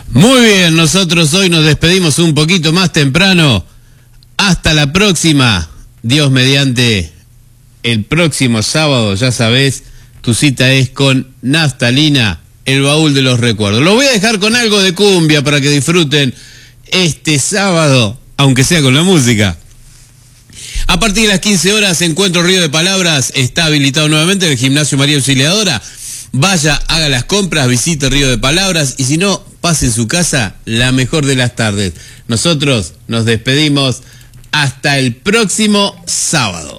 Muy bien, nosotros hoy nos despedimos un poquito más temprano. Hasta la próxima. Dios mediante, el próximo sábado, ya sabés, tu cita es con Naftalina, el baúl de los recuerdos. Lo voy a dejar con algo de cumbia para que disfruten este sábado, aunque sea con la música. A partir de las 15 horas, Encuentro Río de Palabras está habilitado nuevamente en el Gimnasio María Auxiliadora. Vaya, haga las compras, visite Río de Palabras y si no, pase en su casa la mejor de las tardes. Nosotros nos despedimos hasta el próximo sábado.